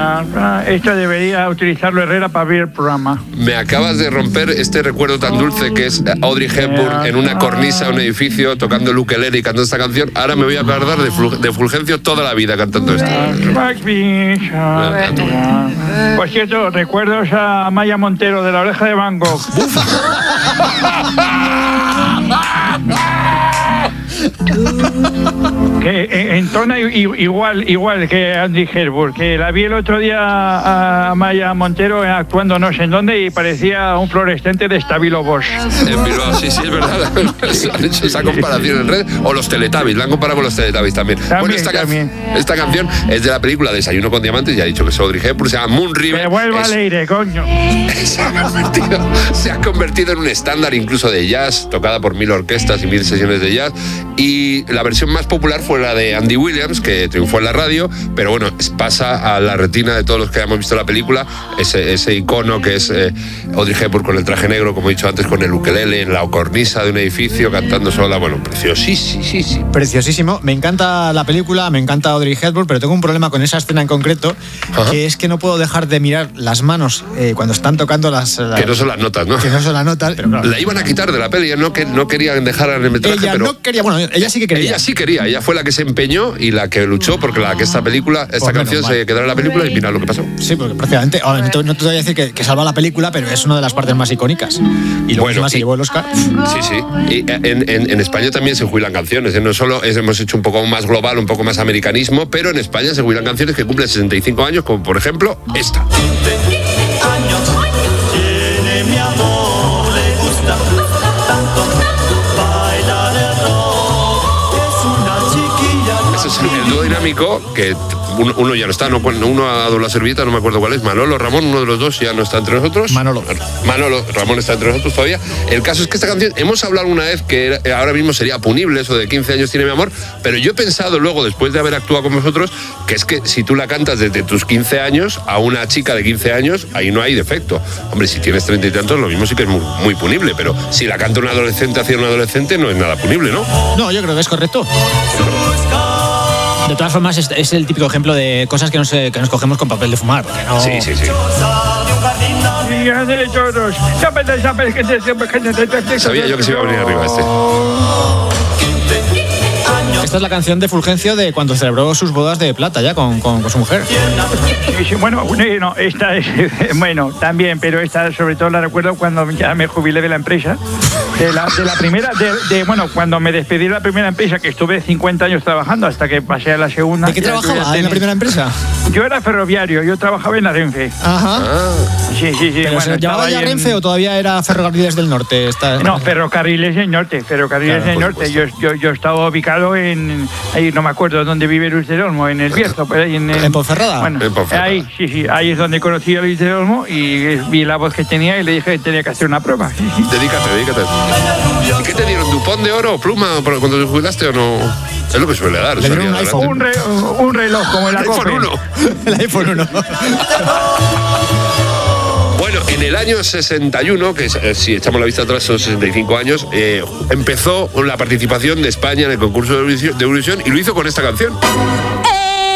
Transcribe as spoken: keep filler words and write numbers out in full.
Esto debería utilizarlo Herrera para abrir el programa. Me acabas de romper este recuerdo tan dulce que es Audrey Hepburn en una cornisa de un edificio tocando el ukelele y cantando esta canción. Ahora me voy a acordar de, Ful- de Fulgencio toda la vida cantando esto. Por cierto, recuerdos a Maya Montero de La Oreja de Van Gogh. Que entona igual igual que Andy Hepburn, que la vi el otro día a Maya Montero actuando no sé en dónde y parecía un fluorescente de Stabilo Bosch. En Bilbao, sí, sí, es verdad. Han hecho esa comparación en red. O los Teletubbies, la han comparado con los Teletubbies también. También, bueno, esta, también. Can- esta canción es de la película Desayuno con Diamantes, ya he dicho que es Audrey Hepburn, se llama Moon River. Que vuelva Es- al aire, coño. Se ha, convertido, se ha convertido en un estándar incluso de jazz, tocada por mil orquestas y mil sesiones de jazz. Y la versión más popular fue la de Andy Williams, que triunfó en la radio, pero bueno, pasa a la retina de todos los que hemos visto la película, ese, ese icono que es eh, Audrey Hepburn con el traje negro, como he dicho antes, con el ukelele en la cornisa de un edificio, cantando sola. Bueno, preciosísimo. Preciosísimo. Me encanta la película, me encanta Audrey Hepburn, pero tengo un problema con esa escena en concreto, Ajá. que es que no puedo dejar de mirar las manos eh, cuando están tocando las, las... Que no son las notas, ¿no? Que no son las notas. Pero claro, La iban a quitar de la peli, no, que, no querían dejarla en el metraje, ella pero... no quería, bueno, ella sí que quería. Ella sí quería, ella fue la que se empeñó y la que luchó porque la que esta película, esta Pues canción menos mal. se quedara en la película y mira lo que pasó. Sí, porque prácticamente, a ver, no te, no te voy a decir que, que salva la película, pero es una de las partes más icónicas. Y luego Bueno, encima se y- llevó el Oscar. Sí, sí. Y en, en, en España también se jubilan canciones. ¿eh? No solo es- hemos hecho un poco más global, un poco más americanismo, pero en España se jubilan canciones que cumplen sesenta y cinco años, como por ejemplo esta. Tiene mi amor, le gusta tanto bailar el rock. Es una chiquilla. Ese es el, el dúo dinámico que uno, uno ya no está, no, uno ha dado la servilleta, no me acuerdo cuál es, Manolo, Ramón, uno de los dos ya no está entre nosotros. Manolo. Manolo, Ramón está entre nosotros todavía. El caso es que esta canción, hemos hablado alguna vez que era- ahora mismo sería punible eso de quince años tiene mi amor, pero yo he pensado luego, después de haber actuado con vosotros, que es que si tú la cantas desde tus quince años a una chica de quince años, ahí no hay defecto. Hombre, si tienes treinta y tantos, lo mismo sí que es muy, muy punible, pero si la canta un adolescente hacia un adolescente, no es nada punible, ¿no? No, yo creo que es correcto. De todas formas, es, es el típico ejemplo de cosas que nos, eh, que nos cogemos con papel de fumar. Porque no... Sí, sí, sí. Sabía yo que se iba a venir arriba este. Esta es la canción de Fulgencio de cuando celebró sus bodas de plata ya con, con, con su mujer. Sí, bueno, eh, no, esta es, bueno, también, pero esta sobre todo la recuerdo cuando ya me jubilé de la empresa. De la, de la primera, de, de, bueno, cuando me despedí de la primera empresa, que estuve cincuenta años trabajando hasta que pasé a la segunda. ¿De qué Ya trabajaba tuve- en la primera empresa? Yo era ferroviario, yo trabajaba en la Renfe. Ajá. Ah, Sí, sí, sí. ¿Pero bueno, se llamaba estaba ya ahí en- Renfe o todavía era Ferrocarriles del Norte? Esta... No, Ferrocarriles del Norte, Ferrocarriles Claro, del por Norte. Yo, yo, yo estaba ubicado en, ahí no me acuerdo dónde vive Luis del Olmo, en el Bierzo, pues ahí en, el- ¿En Ponferrada? Bueno, En Ponferrada. ahí, sí, sí, ahí es donde conocí a Luis del Olmo y vi la voz que tenía y le dije que tenía que hacer una prueba. Sí, sí. dedícate, dedícate. ¿Y qué te dieron? ¿Dupón de oro o pluma por- cuando te jubilaste o no? Es lo que suele dar. Le dieron salía un adelante. iPhone. Un, re- un reloj como el iPhone Acope. uno. El iPhone uno. Bueno, en el año sesenta y uno, que es, eh, si echamos la vista atrás son sesenta y cinco años, eh, empezó la participación de España en el concurso de Eurovisión, de Eurovisión y lo hizo con esta canción.